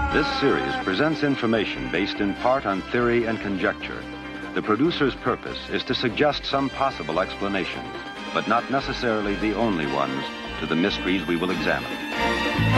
This series presents information based in part on theory and conjecture. The producer's purpose is to suggest some possible explanations, but not necessarily the only ones, to the mysteries we will examine.